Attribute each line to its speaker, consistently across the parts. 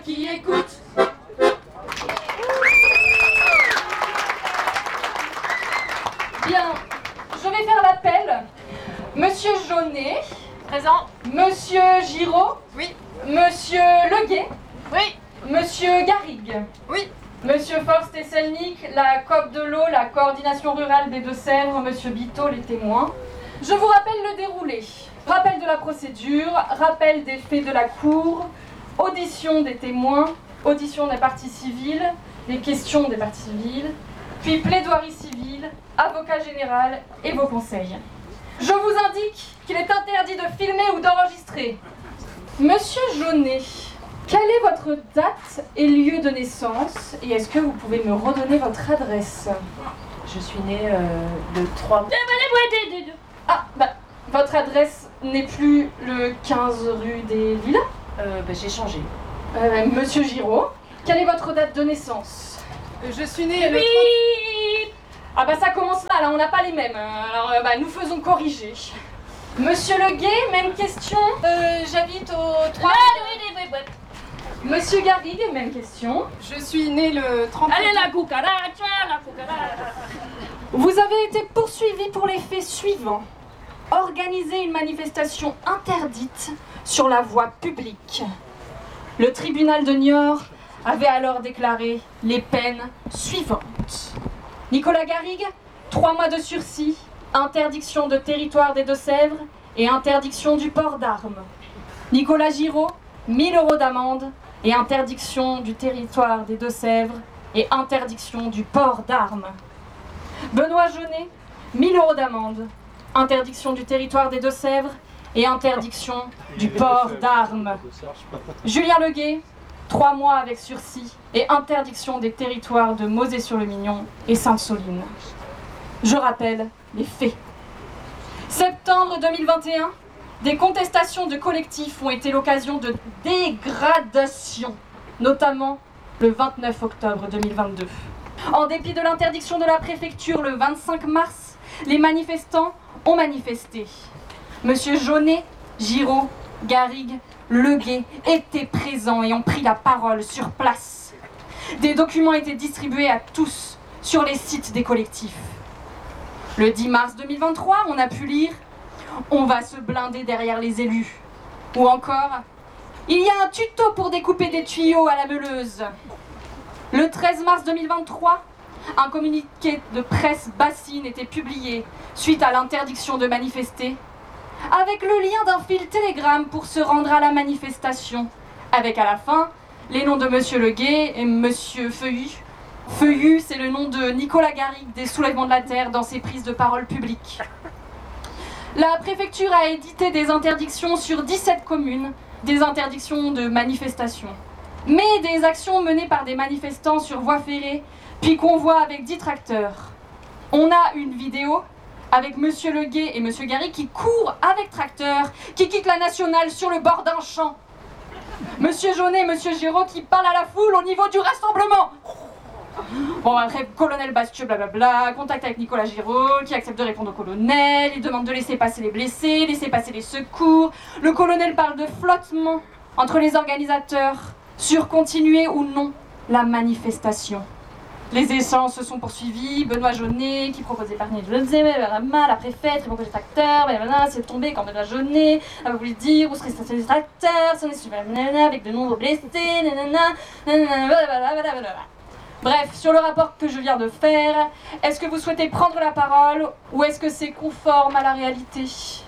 Speaker 1: qui écoute.
Speaker 2: Bien, je vais faire l'appel. Monsieur Jaunet.
Speaker 3: Présent.
Speaker 2: Monsieur Giraud.
Speaker 3: Oui.
Speaker 2: Monsieur Leguet.
Speaker 3: Oui.
Speaker 2: Monsieur Garrigue.
Speaker 3: Oui.
Speaker 2: Monsieur Forst-Esselnik, la COP de l'eau, la coordination rurale des Deux-Sèvres, Monsieur Biteau, les témoins. Je vous rappelle le déroulé. Rappel de la procédure, rappel des faits de la cour, audition des témoins, audition des parties civiles, les questions des parties civiles, puis plaidoirie civile, avocat général et vos conseils. Je vous indique qu'il est interdit de filmer ou d'enregistrer. Monsieur Jaunet, quelle est votre date et lieu de naissance et est-ce que vous pouvez me redonner votre adresse?
Speaker 4: Je suis née le 3...
Speaker 2: Ah, bah, votre adresse n'est plus le 15 rue des Lilas?
Speaker 4: J'ai changé.
Speaker 2: Monsieur Giraud, quelle est votre date de naissance?
Speaker 3: Je suis née le 30...
Speaker 2: Ah bah ça commence mal, hein, on n'a pas les mêmes. Alors nous faisons corriger. Monsieur Leguet, même question.
Speaker 3: J'habite au 3...
Speaker 2: Monsieur Garrigue, même question.
Speaker 3: Je suis née le 30...
Speaker 1: Allez, la cucaracha, la cucaracha.
Speaker 2: Vous avez été poursuivi pour les faits suivants. Organiser une manifestation interdite sur la voie publique. Le tribunal de Niort avait alors déclaré les peines suivantes. Nicolas Garrigue, 3 mois de sursis, interdiction de territoire des Deux-Sèvres et interdiction du port d'armes. Nicolas Giraud, 1000 € d'amende et interdiction du territoire des Deux-Sèvres et interdiction du port d'armes. Benoît Jaunet, 1000 € d'amende, interdiction du territoire des Deux-Sèvres et interdiction du port d'armes. Julien Leguet, 3 mois avec sursis et interdiction des territoires de Mosée-sur-le-Mignon et Sainte-Soline. Je rappelle les faits. Septembre 2021, des contestations de collectifs ont été l'occasion de dégradations, notamment le 29 octobre 2022. En dépit de l'interdiction de la préfecture le 25 mars, les manifestants ont manifesté. Monsieur Jaunet, Giraud, Garrigue, Leguet étaient présents et ont pris la parole sur place. Des documents étaient distribués à tous sur les sites des collectifs. Le 10 mars 2023, on a pu lire « On va se blinder derrière les élus » ou encore « Il y a un tuto pour découper des tuyaux à la meuleuse ». Le 13 mars 2023, un communiqué de presse bassine était publié suite à l'interdiction de manifester, avec le lien d'un fil Telegram pour se rendre à la manifestation, avec à la fin les noms de Monsieur Leguet et Monsieur Feuillu. Feuillu, c'est le nom de Nicolas Garrigue des Soulèvements de la Terre dans ses prises de parole publiques. La préfecture a édité des interdictions sur 17 communes, des interdictions de manifestation. Mais des actions menées par des manifestants sur voie ferrée, puis convois avec 10 tracteurs. On a une vidéo avec Monsieur Leguet et Monsieur Garrigue qui courent avec tracteur, qui quittent la nationale sur le bord d'un champ. Monsieur Jaunet et Monsieur Giraud qui parlent à la foule au niveau du rassemblement. Bon, après, colonel Bastieux, blablabla, contact avec Nicolas Giraud, qui accepte de répondre au colonel, il demande de laisser passer les blessés, laisser passer les secours. Le colonel parle de flottement entre les organisateurs sur continuer ou non la manifestation. Les essences se sont poursuivis, Benoît Jaunet qui proposait d'épargner la préfète, répond que les tracteurs, c'est tombé quand Benoît Jaunet a voulu dire où seraient stationné les tracteurs, ça n'est avec de nombreux blessés, Bref, sur le rapport que je viens de faire, est-ce que vous souhaitez prendre la parole ou est-ce que c'est conforme à la réalité?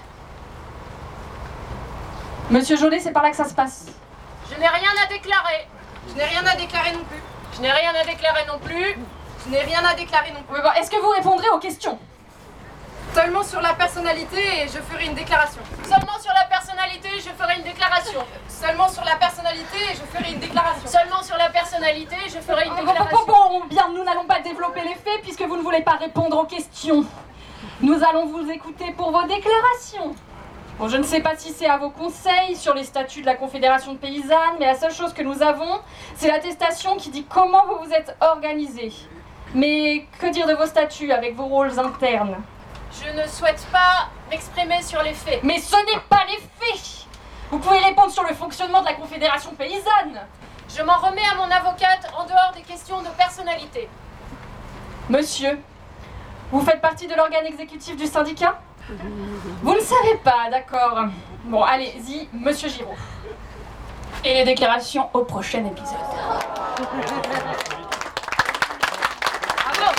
Speaker 2: Monsieur Jaunet, c'est par là que ça se passe.
Speaker 3: Je n'ai rien à déclarer. Je n'ai rien à déclarer non plus. Je n'ai rien à déclarer non plus. Je n'ai rien à déclarer non plus.
Speaker 2: Oui, bon, est-ce que vous répondrez aux questions?
Speaker 3: Seulement sur la personnalité, je ferai une déclaration. Seulement sur la personnalité, je ferai une déclaration. Seulement sur la personnalité, je ferai une déclaration. Seulement sur la personnalité, je ferai une déclaration.
Speaker 2: Bon, bien, nous n'allons pas développer les faits puisque vous ne voulez pas répondre aux questions. Nous allons vous écouter pour vos déclarations. Bon, je ne sais pas si c'est à vos conseils sur les statuts de la Confédération de Paysannes, mais la seule chose que nous avons, c'est l'attestation qui dit comment vous vous êtes organisés. Mais que dire de vos statuts avec vos rôles internes?
Speaker 3: Je ne souhaite pas m'exprimer sur les faits.
Speaker 2: Mais ce n'est pas les faits! Vous pouvez répondre sur le fonctionnement de la Confédération Paysanne.
Speaker 3: Je m'en remets à mon avocate en dehors des questions de personnalité.
Speaker 2: Monsieur, vous faites partie de l'organe exécutif du syndicat? Vous ne savez pas, d'accord. Bon, allez-y, monsieur Giraud. Et les déclarations au prochain épisode.
Speaker 3: Bravo.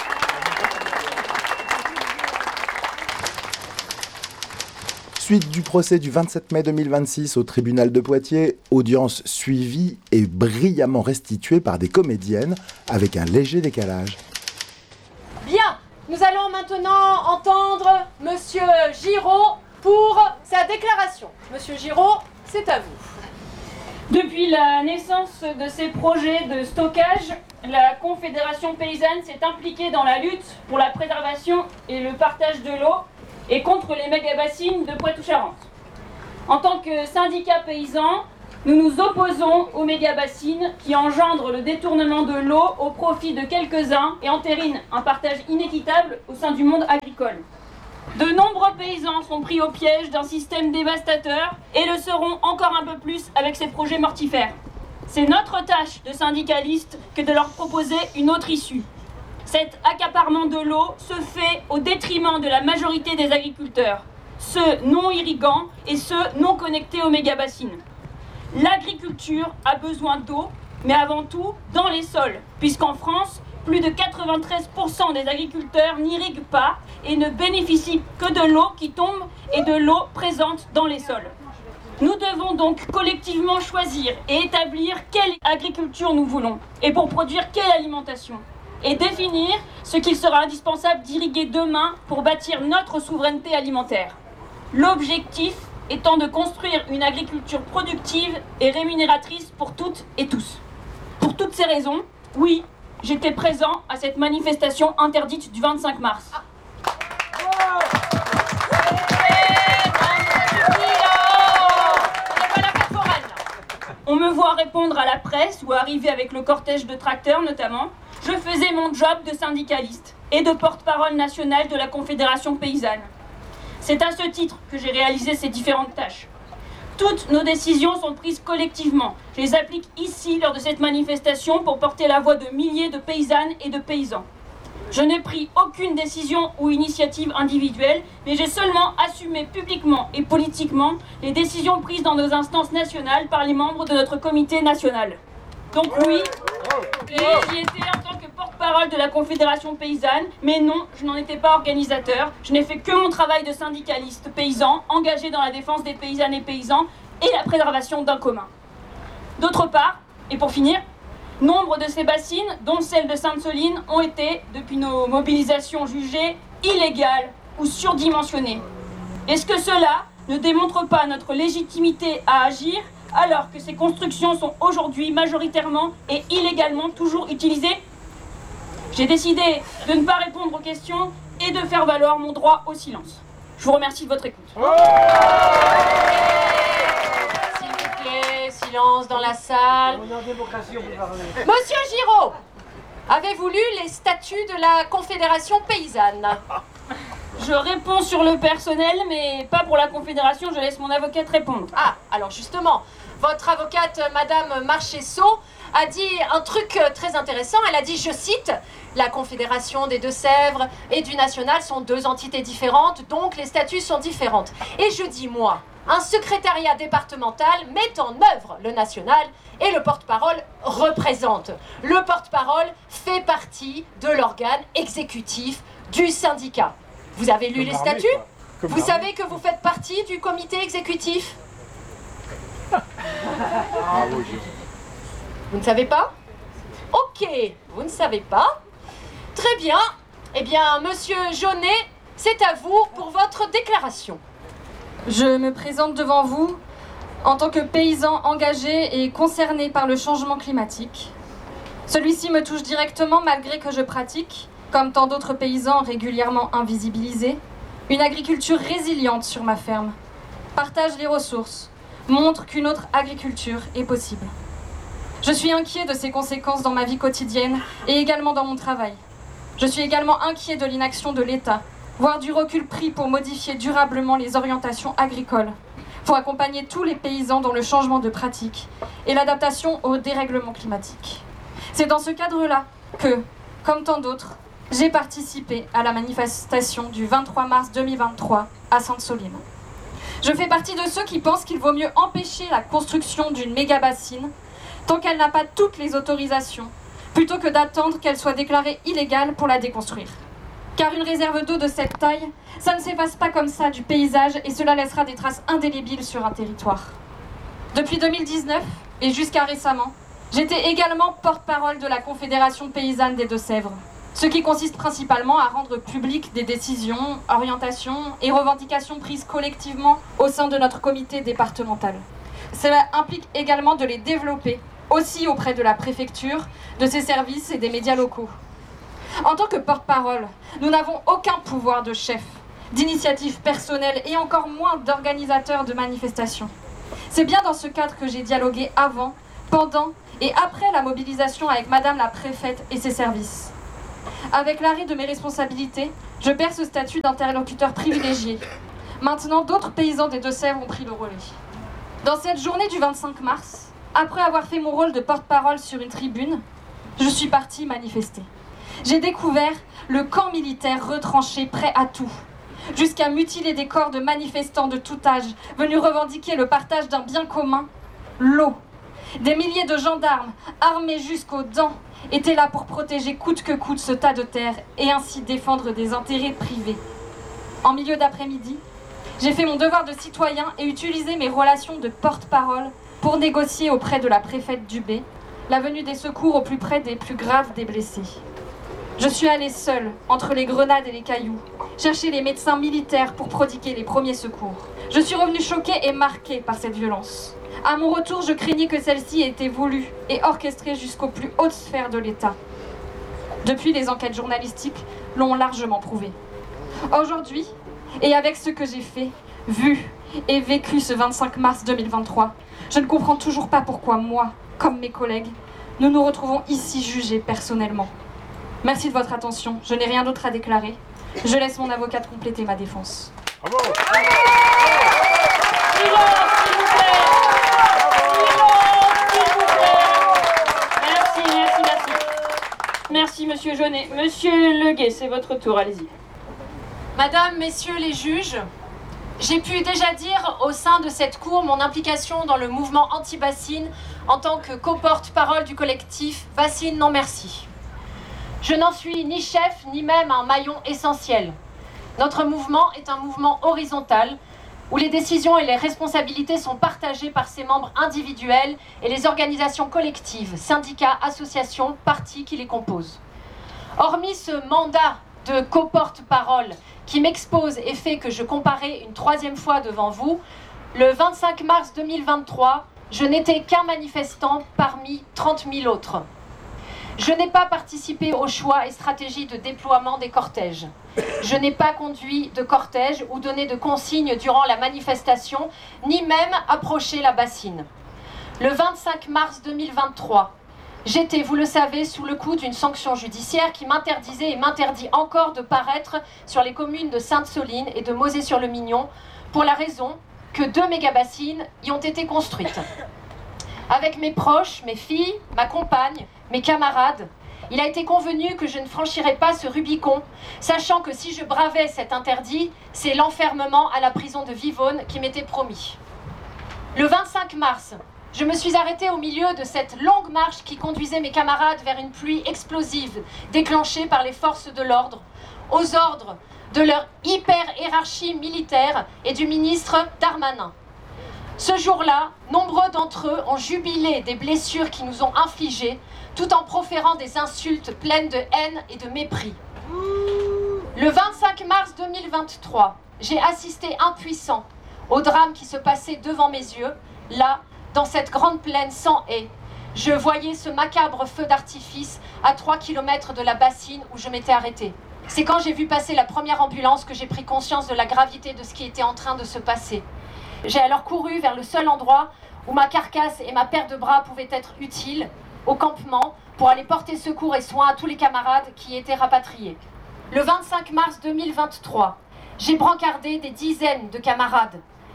Speaker 5: Suite du procès du 27 mai 2026 au tribunal de Poitiers, audience suivie et brillamment restituée par des comédiennes avec un léger décalage.
Speaker 3: Bien, nous allons maintenant entendre Monsieur Giraud pour sa déclaration. Monsieur Giraud, c'est à vous.
Speaker 1: Depuis la naissance de ces projets de stockage, la Confédération paysanne s'est impliquée dans la lutte pour la préservation et le partage de l'eau et contre les méga-bassines de Poitou-Charentes. En tant que syndicat paysan, nous nous opposons aux méga-bassines qui engendrent le détournement de l'eau au profit de quelques-uns et entérinent un partage inéquitable au sein du monde agricole. De nombreux paysans sont pris au piège d'un système dévastateur et le seront encore un peu plus avec ces projets mortifères. C'est notre tâche de syndicalistes que de leur proposer une autre issue. Cet accaparement de l'eau se fait au détriment de la majorité des agriculteurs, ceux non irrigants et ceux non connectés aux méga-bassines. L'agriculture a besoin d'eau, mais avant tout dans les sols, puisqu'en France, plus de 93% des agriculteurs n'irriguent pas et ne bénéficient que de l'eau qui tombe et de l'eau présente dans les sols. Nous devons donc collectivement choisir et établir quelle agriculture nous voulons et pour produire quelle alimentation et définir ce qu'il sera indispensable d'irriguer demain pour bâtir notre souveraineté alimentaire. L'objectif étant de construire une agriculture productive et rémunératrice pour toutes et tous. Pour toutes ces raisons, oui, j'étais présent à cette manifestation interdite du 25 mars. On me voit répondre à la presse ou arriver avec le cortège de tracteurs notamment. Je faisais mon job de syndicaliste et de porte-parole nationale de la Confédération paysanne. C'est à ce titre que j'ai réalisé ces différentes tâches. Toutes nos décisions sont prises collectivement. Je les applique ici lors de cette manifestation pour porter la voix de milliers de paysannes et de paysans. Je n'ai pris aucune décision ou initiative individuelle, mais j'ai seulement assumé publiquement et politiquement les décisions prises dans nos instances nationales par les membres de notre comité national. Donc oui, j'y étais en tant que porte-parole de la Confédération paysanne, mais non, je n'en étais pas organisateur. Je n'ai fait que mon travail de syndicaliste paysan, engagé dans la défense des paysannes et paysans et la préservation d'un commun. D'autre part, et pour finir, nombre de ces bassines, dont celle de Sainte-Soline, ont été, depuis nos mobilisations, jugées illégales ou surdimensionnées. Est-ce que cela ne démontre pas notre légitimité à agir alors que ces constructions sont aujourd'hui majoritairement et illégalement toujours utilisées? J'ai décidé de ne pas répondre aux questions et de faire valoir mon droit au silence. Je vous remercie de votre écoute.
Speaker 3: S'il vous plaît, silence dans la salle. Monsieur Giraud, avez-vous lu les statuts de la Confédération paysanne?
Speaker 1: Je réponds sur le personnel, mais pas pour la Confédération, je laisse mon avocate répondre.
Speaker 3: Ah, alors justement, votre avocate, Madame Marchessault, a dit un truc très intéressant. Elle a dit, je cite, « La Confédération des Deux-Sèvres et du National sont deux entités différentes, donc les statuts sont différents. » Et je dis, moi, un secrétariat départemental met en œuvre le national et le porte-parole représente. Le porte-parole fait partie de l'organe exécutif du syndicat. Vous avez lu les statuts? Vous savez que vous faites partie du comité exécutif? Vous ne savez pas? Ok, vous ne savez pas. Très bien. Eh bien, Monsieur Jaunet, c'est à vous pour votre déclaration.
Speaker 2: Je me présente devant vous en tant que paysan engagé et concerné par le changement climatique. Celui-ci me touche directement malgré que je pratique, comme tant d'autres paysans régulièrement invisibilisés, une agriculture résiliente sur ma ferme, partage les ressources, montre qu'une autre agriculture est possible. Je suis inquiet de ces conséquences dans ma vie quotidienne et également dans mon travail. Je suis également inquiet de l'inaction de l'État, voire du recul pris pour modifier durablement les orientations agricoles, pour accompagner tous les paysans dans le changement de pratique et l'adaptation au dérèglement climatique. C'est dans ce cadre-là que, comme tant d'autres, j'ai participé à la manifestation du 23 mars 2023 à Sainte-Soline. Je fais partie de ceux qui pensent qu'il vaut mieux empêcher la construction d'une méga-bassine tant qu'elle n'a pas toutes les autorisations, plutôt que d'attendre qu'elle soit déclarée illégale pour la déconstruire. Car une réserve d'eau de cette taille, ça ne s'efface pas comme ça du paysage et cela laissera des traces indélébiles sur un territoire. Depuis 2019 et jusqu'à récemment, j'étais également porte-parole de la Confédération paysanne des Deux-Sèvres, ce qui consiste principalement à rendre publiques des décisions, orientations et revendications prises collectivement au sein de notre comité départemental. Cela implique également de les développer, aussi auprès de la préfecture, de ses services et des médias locaux. En tant que porte-parole, nous n'avons aucun pouvoir de chef, d'initiative personnelle et encore moins d'organisateur de manifestations. C'est bien dans ce cadre que j'ai dialogué avant, pendant et après la mobilisation avec Madame la préfète et ses services. Avec l'arrêt de mes responsabilités, je perds ce statut d'interlocuteur privilégié. Maintenant, d'autres paysans des Deux-Sèvres ont pris le relais. Dans cette journée du 25 mars, après avoir fait mon rôle de porte-parole sur une tribune, je suis partie manifester. J'ai découvert le camp militaire retranché prêt à tout, jusqu'à mutiler des corps de manifestants de tout âge venus revendiquer le partage d'un bien commun, l'eau. Des milliers de gendarmes, armés jusqu'aux dents, étaient là pour protéger coûte que coûte ce tas de terre et ainsi défendre des intérêts privés. En milieu d'après-midi, j'ai fait mon devoir de citoyen et utilisé mes relations de porte-parole pour négocier auprès de la préfète Dubé la venue des secours au plus près des plus graves des blessés. Je suis allée seule, entre les grenades et les cailloux, chercher les médecins militaires pour prodiguer les premiers secours. Je suis revenue choquée et marquée par cette violence. À mon retour, je craignais que celle-ci ait été voulue et orchestrée jusqu'aux plus hautes sphères de l'État. Depuis, les enquêtes journalistiques l'ont largement prouvé. Aujourd'hui, et avec ce que j'ai fait, vu et vécu ce 25 mars 2023, je ne comprends toujours pas pourquoi moi, comme mes collègues, nous nous retrouvons ici jugés personnellement. Merci de votre attention, je n'ai rien d'autre à déclarer. Je laisse mon avocate compléter ma défense.
Speaker 1: Silence, s'il vous plaît. Silence, s'il vous plaît. Merci. Merci, monsieur Jaunet. Monsieur Leguet, c'est votre tour, allez-y.
Speaker 3: Madame, messieurs les juges, j'ai pu déjà dire au sein de cette cour mon implication dans le mouvement anti-bassine en tant que co-porte-parole du collectif Bassine non merci. Je n'en suis ni chef, ni même un maillon essentiel. Notre mouvement est un mouvement horizontal où les décisions et les responsabilités sont partagées par ses membres individuels et les organisations collectives, syndicats, associations, partis qui les composent. Hormis ce mandat de co-porte-parole qui m'expose et fait que je comparais une troisième fois devant vous, le 25 mars 2023, je n'étais qu'un manifestant parmi 30 000 autres. Je n'ai pas participé aux choix et stratégies de déploiement des cortèges. Je n'ai pas conduit de cortège ou donné de consignes durant la manifestation, ni même approché la bassine. Le 25 mars 2023, j'étais, vous le savez, sous le coup d'une sanction judiciaire qui m'interdisait et m'interdit encore de paraître sur les communes de Sainte-Soline et de Mauzé-sur-le-Mignon pour la raison que 2 méga-bassines y ont été construites. Avec mes proches, mes filles, ma compagne, mes camarades, il a été convenu que je ne franchirais pas ce Rubicon, sachant que si je bravais cet interdit, c'est l'enfermement à la prison de Vivonne qui m'était promis. Le 25 mars, je me suis arrêtée au milieu de cette longue marche qui conduisait mes camarades vers une pluie explosive déclenchée par les forces de l'ordre, aux ordres de leur hyper-hiérarchie militaire et du ministre Darmanin. Ce jour-là, nombreux d'entre eux ont jubilé des blessures qu'ils nous ont infligées, tout en proférant des insultes pleines de haine et de mépris. Le 25 mars 2023, j'ai assisté impuissant au drame qui se passait devant mes yeux, là, dans cette grande plaine sans haies. Je voyais ce macabre feu d'artifice à 3 km de la bassine où je m'étais arrêtée. C'est quand j'ai vu passer la première ambulance que j'ai pris conscience de la gravité de ce qui était en train de se passer. J'ai alors couru vers le seul endroit où ma carcasse et ma paire de bras pouvaient être utiles, au campement, pour aller porter secours et soins à tous les camarades qui étaient rapatriés. Le 25 mars 2023, j'ai brancardé des dizaines de camarades,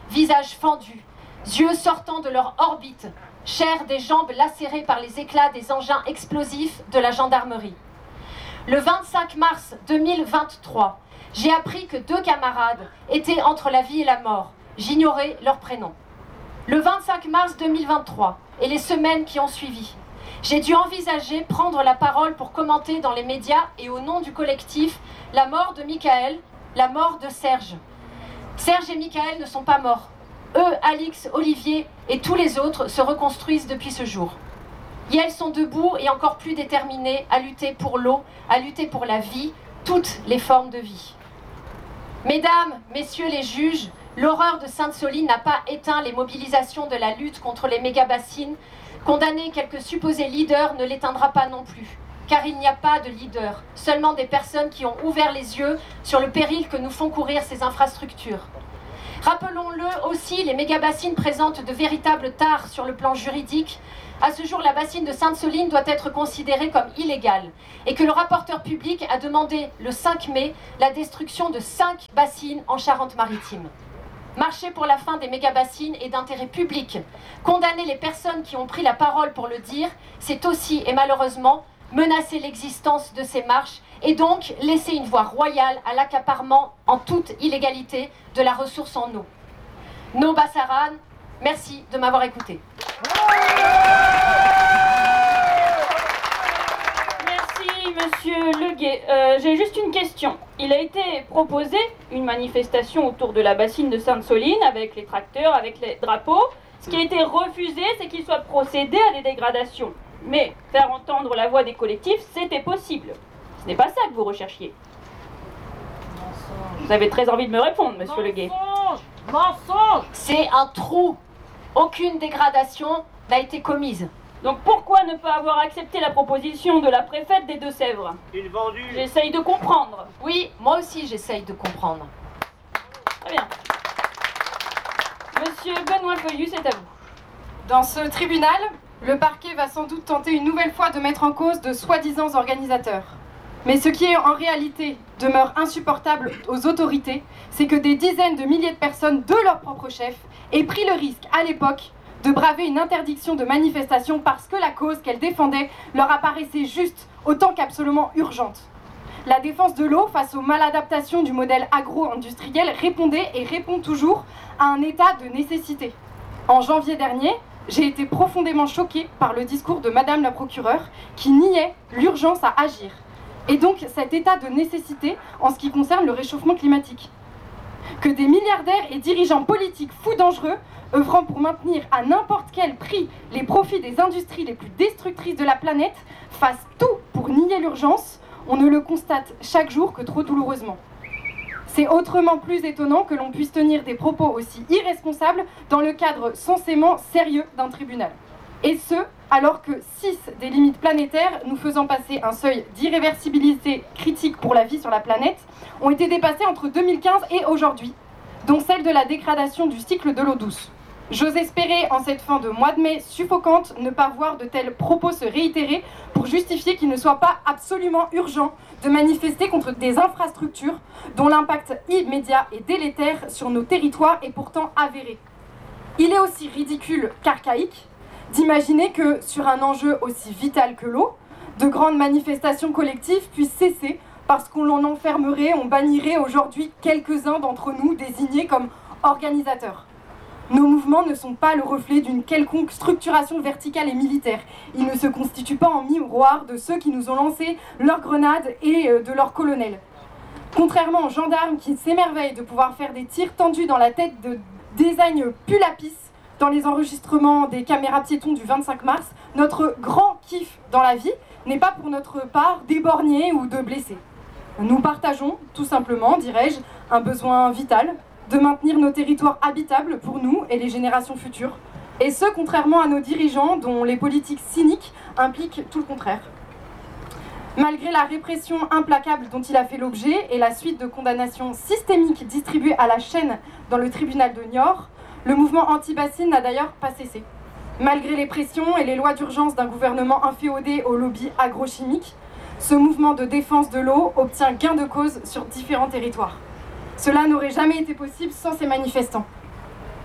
Speaker 6: visages fendus, yeux sortant de leur orbite, chair des jambes lacérées par les éclats des engins explosifs de la gendarmerie. Le 25 mars 2023, j'ai appris que 2 camarades étaient entre la vie et la mort. J'ignorais leur prénom. Le 25 mars 2023 et les semaines qui ont suivi, j'ai dû envisager prendre la parole pour commenter dans les médias et au nom du collectif la mort de Michael, la mort de Serge. Serge et Michael ne sont pas morts. Eux, Alix, Olivier et tous les autres se reconstruisent depuis ce jour. Et elles sont debout et encore plus déterminées à lutter pour l'eau, à lutter pour la vie, toutes les formes de vie. Mesdames, messieurs les juges, l'horreur de Sainte-Soline n'a pas éteint les mobilisations de la lutte contre les méga-bassines. Condamner quelques supposés leaders ne l'éteindra pas non plus. Car il n'y a pas de leaders, seulement des personnes qui ont ouvert les yeux sur le péril que nous font courir ces infrastructures. Rappelons-le aussi, les méga-bassines présentent de véritables tares sur le plan juridique. À ce jour, la bassine de Sainte-Soline doit être considérée comme illégale et que le rapporteur public a demandé le 5 mai la destruction de 5 bassines en Charente-Maritime. Marcher pour la fin des méga-bassines est d'intérêt public. Condamner les personnes qui ont pris la parole pour le dire, c'est aussi et malheureusement menacer l'existence de ces marches et donc laisser une voie royale à l'accaparement en toute illégalité de la ressource en eau. No Bassaran, merci de m'avoir écouté.
Speaker 1: Merci, monsieur Leguet. J'ai juste une question. Il a été proposé une manifestation autour de la bassine de Sainte-Soline avec les tracteurs, avec les drapeaux. Ce qui a été refusé, c'est qu'il soit procédé à des dégradations. Mais faire entendre la voix des collectifs, c'était possible. Ce n'est pas ça que vous recherchiez. Vous avez très envie de me répondre, monsieur Leguet.
Speaker 6: Mensonge ! C'est un trou. Aucune dégradation n'a été commise.
Speaker 1: Donc pourquoi ne pas avoir accepté la proposition de la préfète des Deux-Sèvres?
Speaker 7: Une vendue.
Speaker 1: J'essaye de comprendre.
Speaker 6: Oui, moi aussi j'essaye de comprendre.
Speaker 1: Très bien. Monsieur Benoît Feuillu, c'est à vous.
Speaker 3: Dans ce tribunal, le parquet va sans doute tenter une nouvelle fois de mettre en cause de soi-disant organisateurs. Mais ce qui en réalité demeure insupportable aux autorités, c'est que des dizaines de milliers de personnes de leur propre chef aient pris le risque à l'époque de braver une interdiction de manifestation parce que la cause qu'elles défendaient leur apparaissait juste autant qu'absolument urgente. La défense de l'eau face aux maladaptations du modèle agro-industriel répondait et répond toujours à un état de nécessité. En janvier dernier, j'ai été profondément choquée par le discours de Madame la procureure qui niait l'urgence à agir. Et donc cet état de nécessité en ce qui concerne le réchauffement climatique. Que des milliardaires et dirigeants politiques fous dangereux, œuvrant pour maintenir à n'importe quel prix les profits des industries les plus destructrices de la planète, fassent tout pour nier l'urgence, on ne le constate chaque jour que trop douloureusement. C'est autrement plus étonnant que l'on puisse tenir des propos aussi irresponsables dans le cadre censément sérieux d'un tribunal. Et ce, alors que 6 des limites planétaires, nous faisant passer un seuil d'irréversibilité critique pour la vie sur la planète, ont été dépassées entre 2015 et aujourd'hui, dont celle de la dégradation du cycle de l'eau douce. J'ose espérer, en cette fin de mois de mai suffocante, ne pas voir de tels propos se réitérer pour justifier qu'il ne soit pas absolument urgent de manifester contre des infrastructures dont l'impact immédiat et délétère sur nos territoires est pourtant avéré. Il est aussi ridicule qu'archaïque d'imaginer que, sur un enjeu aussi vital que l'eau, de grandes manifestations collectives puissent cesser parce qu'on en enfermerait, on bannirait aujourd'hui quelques-uns d'entre nous désignés comme organisateurs. Nos mouvements ne sont pas le reflet d'une quelconque structuration verticale et militaire. Ils ne se constituent pas en miroir de ceux qui nous ont lancé leurs grenades et de leurs colonels. Contrairement aux gendarmes qui s'émerveillent de pouvoir faire des tirs tendus dans la tête de design Pulapis dans les enregistrements des caméras piétons du 25 mars, notre grand kiff dans la vie n'est pas pour notre part d'éborgner ou de blesser. Nous partageons, tout simplement, dirais-je, un besoin vital de maintenir nos territoires habitables pour nous et les générations futures. Et ce, contrairement à nos dirigeants, dont les politiques cyniques impliquent tout le contraire. Malgré la répression implacable dont il a fait l'objet et la suite de condamnations systémiques distribuées à la chaîne dans le tribunal de Niort, le mouvement anti-bassine n'a d'ailleurs pas cessé. Malgré les pressions et les lois d'urgence d'un gouvernement inféodé au lobby agrochimique, ce mouvement de défense de l'eau obtient gain de cause sur différents territoires. Cela n'aurait jamais été possible sans ces manifestants.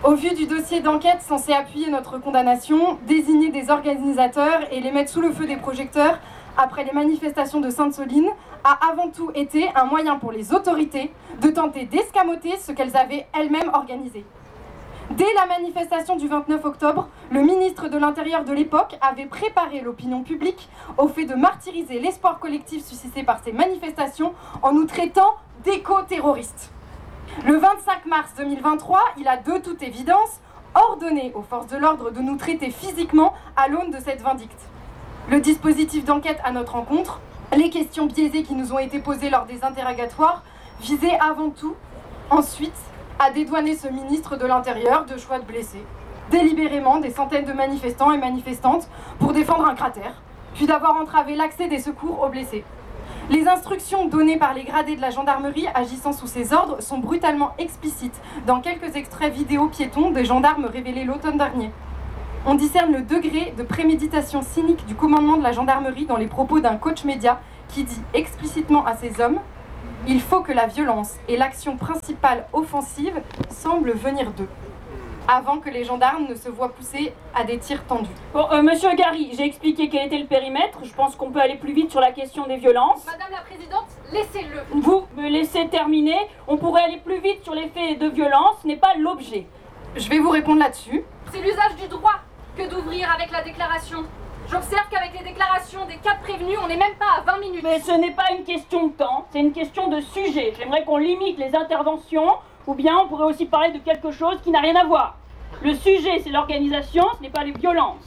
Speaker 7: Au vu du dossier d'enquête censé appuyer notre condamnation, désigner des organisateurs et les mettre sous le feu des projecteurs après les manifestations de Sainte-Soline a avant tout été un moyen pour les autorités de tenter d'escamoter ce qu'elles avaient elles-mêmes organisé. Dès la manifestation du 29 octobre, le ministre de l'Intérieur de l'époque avait préparé l'opinion publique au fait de martyriser l'espoir collectif suscité par ces manifestations en nous traitant d'éco-terroristes. Le 25 mars 2023, il a de toute évidence ordonné aux forces de l'ordre de nous traiter physiquement à l'aune de cette vindicte. Le dispositif d'enquête à notre encontre, les questions biaisées qui nous ont été posées lors des interrogatoires, visaient avant tout, ensuite, à dédouaner ce ministre de l'Intérieur de choix de blesser délibérément des centaines de manifestants et manifestantes pour défendre un cratère, puis d'avoir entravé l'accès des secours aux blessés. Les instructions données par les gradés de la gendarmerie agissant sous ces ordres sont brutalement explicites dans quelques extraits vidéo piétons des gendarmes révélés l'automne dernier. On discerne le degré de préméditation cynique du commandement de la gendarmerie dans les propos d'un coach média qui dit explicitement à ces hommes « Il faut que la violence et l'action principale offensive semblent venir d'eux », avant que les gendarmes ne se voient pousser à des tirs tendus.
Speaker 1: Bon, Monsieur Gary, j'ai expliqué quel était le périmètre. Je pense qu'on peut aller plus vite sur la question des violences.
Speaker 3: Madame la Présidente, laissez-le.
Speaker 1: Vous me laissez terminer. On pourrait aller plus vite sur les faits de violence, ce n'est pas l'objet.
Speaker 7: Je vais vous répondre là-dessus.
Speaker 3: C'est l'usage du droit que d'ouvrir avec la déclaration. J'observe qu'avec les déclarations des 4 prévenus, on n'est même pas à 20 minutes.
Speaker 1: Mais ce n'est pas une question de temps, c'est une question de sujet. J'aimerais qu'on limite les interventions, ou bien on pourrait aussi parler de quelque chose qui n'a rien à voir. Le sujet, c'est l'organisation, ce n'est pas les violences.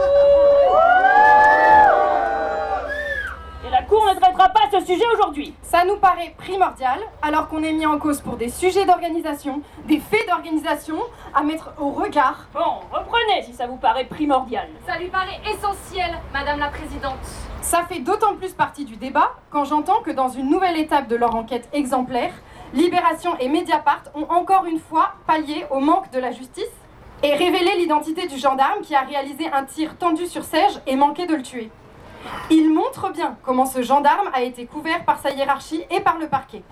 Speaker 1: Et la Cour ne traitera pas ce sujet aujourd'hui.
Speaker 7: Ça nous paraît primordial, alors qu'on est mis en cause pour des sujets d'organisation, des faits d'organisation, à mettre au regard.
Speaker 1: Bon, reprenez si ça vous paraît primordial.
Speaker 3: Ça lui paraît essentiel, Madame la Présidente.
Speaker 7: Ça fait d'autant plus partie du débat quand j'entends que dans une nouvelle étape de leur enquête exemplaire, Libération et Mediapart ont encore une fois pallié au manque de la justice et révélé l'identité du gendarme qui a réalisé un tir tendu sur Serge et manqué de le tuer. Il montre bien comment ce gendarme a été couvert par sa hiérarchie et par le parquet.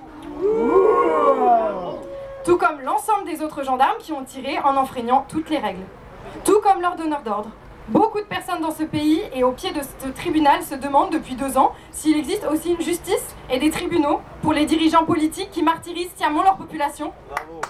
Speaker 7: Tout comme l'ensemble des autres gendarmes qui ont tiré en enfreignant toutes les règles. Tout comme leur donneur d'ordre. Beaucoup de personnes dans ce pays et au pied de ce tribunal se demandent depuis 2 ans s'il existe aussi une justice et des tribunaux pour les dirigeants politiques qui martyrisent sciemment leur population. Bravo.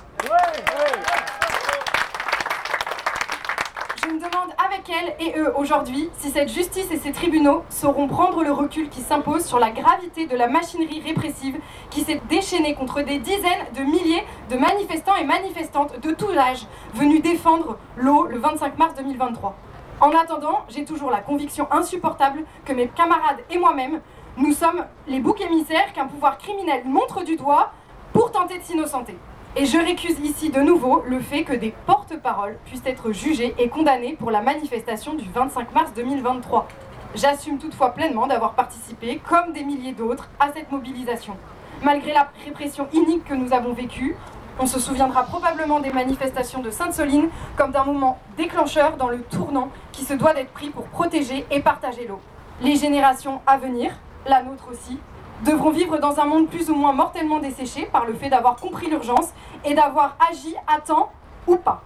Speaker 7: Je me demande avec elles et eux aujourd'hui si cette justice et ces tribunaux sauront prendre le recul qui s'impose sur la gravité de la machinerie répressive qui s'est déchaînée contre des dizaines de milliers de manifestants et manifestantes de tout âge venus défendre l'eau le 25 mars 2023. En attendant, j'ai toujours la conviction insupportable que mes camarades et moi-même, nous sommes les boucs émissaires qu'un pouvoir criminel montre du doigt pour tenter de s'innocenter. Et je récuse ici de nouveau le fait que des porte-paroles puissent être jugés et condamnés pour la manifestation du 25 mars 2023. J'assume toutefois pleinement d'avoir participé, comme des milliers d'autres, à cette mobilisation. Malgré la répression inique que nous avons vécue, on se souviendra probablement des manifestations de Sainte-Soline comme d'un moment déclencheur dans le tournant qui se doit d'être pris pour protéger et partager l'eau. Les générations à venir, la nôtre aussi, devront vivre dans un monde plus ou moins mortellement desséché par le fait d'avoir compris l'urgence et d'avoir agi à temps ou pas.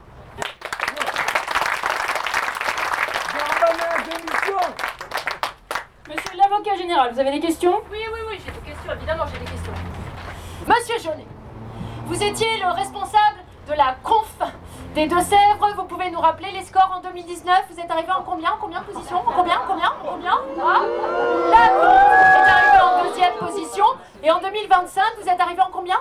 Speaker 1: Monsieur l'avocat général, vous avez des questions?
Speaker 3: Oui, j'ai des questions, évidemment j'ai des questions. Monsieur Jaunet, vous étiez le responsable de la conf des Deux-Sèvres. Vous pouvez nous rappeler les scores en 2019? Vous êtes arrivé en combien de positions? Combien ah. La conf est arrivée en 2e position. Et en 2025, vous êtes arrivé en combien?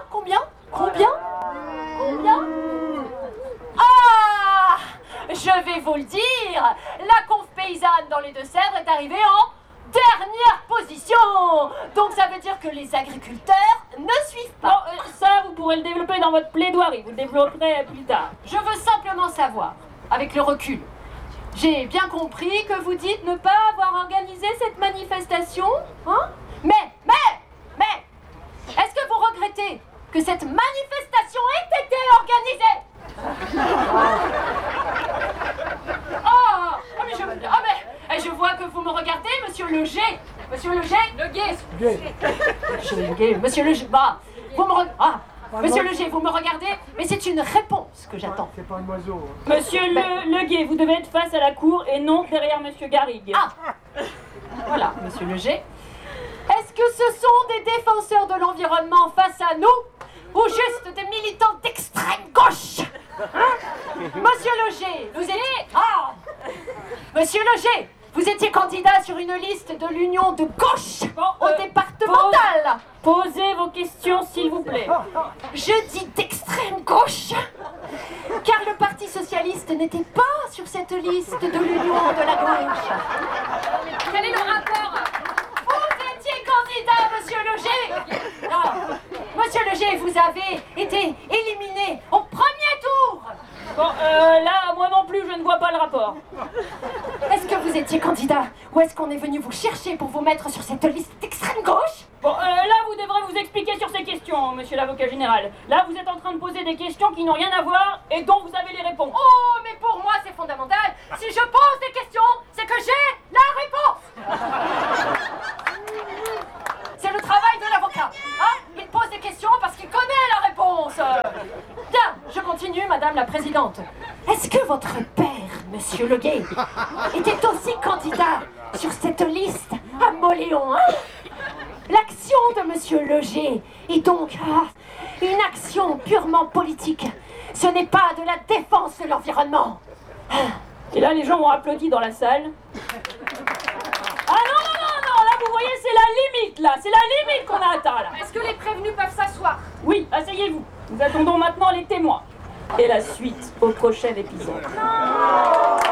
Speaker 3: Ah, je vais vous le dire. La conf paysanne dans les Deux-Sèvres est arrivée en dernière position. Donc ça veut dire que les agriculteurs ne suivent pas.
Speaker 1: Non, ça vous pourrez le développer dans votre plaidoirie, vous le développerez plus tard.
Speaker 6: Je veux simplement savoir, avec le recul, j'ai bien compris que vous dites ne pas avoir organisé cette manifestation, hein? Mais, est-ce que vous regrettez que cette manifestation ait été organisée? Je vois que vous me regardez, monsieur Le G. Monsieur Le G.
Speaker 3: Le guet.
Speaker 6: Monsieur Le G. Vous me regardez. Monsieur Leger, vous me regardez, mais c'est une réponse que j'attends.
Speaker 8: C'est pas un oiseau.
Speaker 1: Monsieur Leguet, vous devez être face à la cour et non derrière Monsieur Garrigue.
Speaker 6: Ah, voilà, monsieur Leger. Est-ce que ce sont des défenseurs de l'environnement face à nous ou juste des militants d'extrême gauche? Monsieur Leger, vous étiez... Ah, Monsieur Leger, vous étiez candidat sur une liste de l'Union de gauche au départemental.
Speaker 1: Posez vos questions, s'il vous plaît.
Speaker 6: Je dis d'extrême gauche, car le Parti Socialiste n'était pas sur cette liste de l'Union de la gauche.
Speaker 3: Quel est le rapport?
Speaker 6: Vous étiez candidat, monsieur Leger. Non, monsieur Leger, vous avez été éliminé au premier tour.
Speaker 1: Bon, là, moi non plus, je ne vois pas le rapport.
Speaker 6: Est-ce que vous étiez candidat ou est-ce qu'on est venu vous chercher pour vous mettre sur cette liste d'extrême gauche?
Speaker 1: Bon, là, vous devrez vous expliquer sur ces questions, monsieur l'avocat général. Là, vous êtes en train de poser des questions qui n'ont rien à voir et dont vous avez les réponses.
Speaker 6: Oh, mais pour moi, c'est fondamental. Si je pose des questions, c'est que j'ai la réponse. C'est le travail de l'avocat. Hein? Il pose des questions parce qu'il connaît la réponse. Bien, je continue, madame la présidente. Est-ce que votre père, monsieur Leguet, était aussi candidat sur cette liste à Mauléon, hein? L'action de monsieur Leger est donc une action purement politique. Ce n'est pas de la défense de l'environnement.
Speaker 1: Et là, les gens ont applaudi dans la salle. Ah non, là, vous voyez, c'est la limite, là. C'est la limite qu'on a atteint, là.
Speaker 3: Est-ce que les prévenus peuvent s'asseoir?
Speaker 1: Oui, asseyez-vous. Nous attendons maintenant les témoins. Et la suite au prochain épisode.